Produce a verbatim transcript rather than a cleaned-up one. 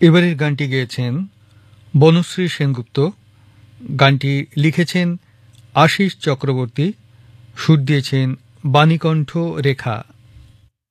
এবারের গানটি গেয়েছেন বনশ্রী সেনগুপ্ত। গানটি লিখেছেন আশিস চক্রবর্তী, সুর দিয়েছেন বাণীকণ্ঠ রেখা।